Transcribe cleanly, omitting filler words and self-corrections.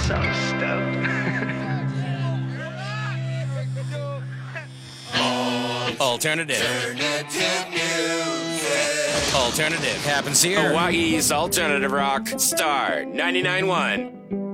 So stoked. Alternative music. Alternative happens here. Hawaii's alternative rock, Star 99.1.